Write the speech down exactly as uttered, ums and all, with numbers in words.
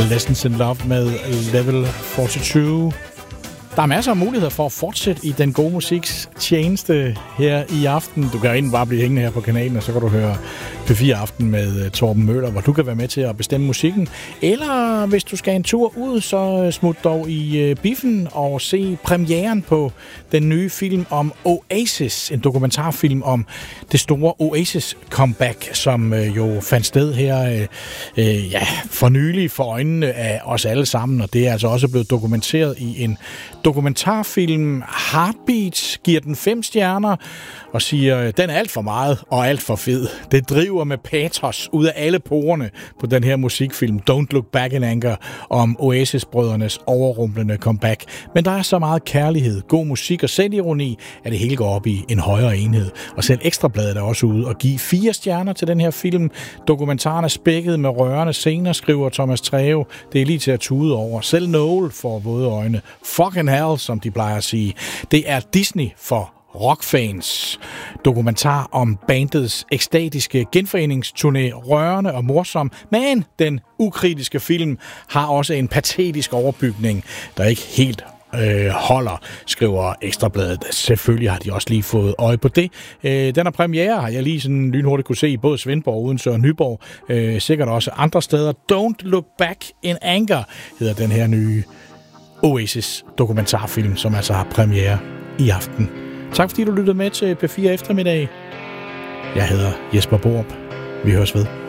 Lessons in Love med Level fireogfyrre. Der er masser af muligheder for at fortsætte i den gode musiks tjeneste her i aften. Du kan enten bare blive hængende her på kanalen, og så kan du høre P fire Aften med Torben Møller, hvor du kan være med til at bestemme musikken. Eller hvis du skal en tur ud, så smut dog i biffen og se premieren på den nye film om Oasis. En dokumentarfilm om det store Oasis-comeback, som jo fandt sted her øh, ja, for nylig for øjnene af os alle sammen. Og det er altså også blevet dokumenteret i en dokumentarfilm. Heartbeats giver den fem stjerner og siger, den er alt for meget og alt for fed. Det driver med patos ud af alle porerne på den her musikfilm Don't Look Back in Anger om Oasis-brødrenes overrumplende comeback. Men der er så meget kærlighed, god musik og selvironi, at det hele går op i en højere enhed. Og selv Ekstrabladet er også ude og give fire stjerner til den her film. Dokumentaren er spækket med rørende scener, skriver Thomas Treve. Det er lige til at tude over. Selv Noel får våde øjne. Fucking hell, som de plejer at sige. Det er Disney for rockfans. Dokumentar om bandets ekstatiske genforeningsturné, rørende og morsom, men den ukritiske film har også en patetisk overbygning, der ikke helt øh, holder, skriver Ekstrabladet. Selvfølgelig har de også lige fået øje på det. Øh, den er premiere, har jeg lige sådan lynhurtigt kunne se i både Svendborg, Odense og Nyborg. Øh, sikkert også andre steder. Don't Look Back in Anger hedder den her nye Oasis dokumentarfilm, som altså har premiere i aften. Tak fordi du lyttede med til P fire Eftermiddag. Jeg hedder Jesper Borup. Vi høres ved.